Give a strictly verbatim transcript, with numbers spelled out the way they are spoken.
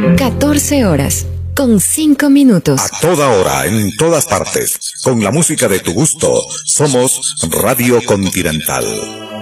catorce horas, con cinco minutos. A toda hora, en todas partes, con la música de tu gusto, somos Radio Continental.